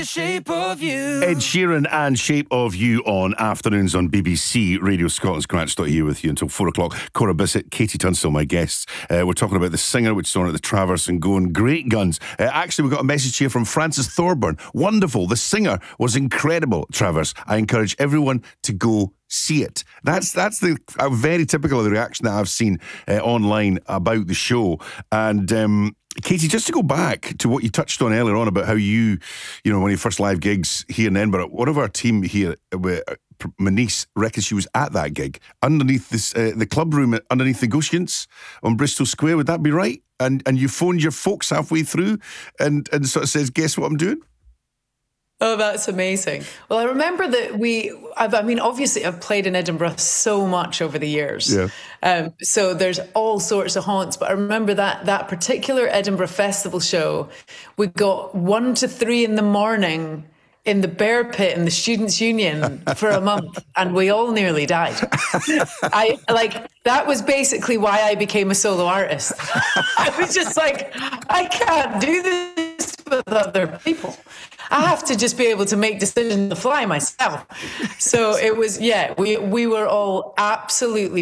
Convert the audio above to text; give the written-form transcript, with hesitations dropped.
Shape of You. Ed Sheeran and Shape of You on afternoons on BBC Radio Scotland's Grant Stott here with you until 4 o'clock. Cora Bissett, Katie Tunstall, my guests. We're talking about The Singer, which is on at the Traverse and going great guns. Actually, we got a message here from Francis Thorburn. Wonderful. The Singer was incredible, Traverse. I encourage everyone to go see it. That's very typical of the reaction that I've seen online about the show. And Katie, just to go back to what you touched on earlier on about how you know, one of your first live gigs here in Edinburgh, one of our team here, Manice, reckons she was at that gig underneath this, the club room underneath the Goshians on Bristol Square. Would that be right? And you phoned your folks halfway through and sort of says, guess what I'm doing? Oh, that's amazing. Well, I remember that obviously I've played in Edinburgh so much over the years. Yeah. So there's all sorts of haunts, but I remember that particular Edinburgh Festival show, we got 1 to 3 in the morning in the Bear Pit in the Students' Union for a month, and we all nearly died. That was basically why I became a solo artist. I was just like, I can't do this with other people. I have to just be able to make decisions to fly myself. So it was, we were all absolutely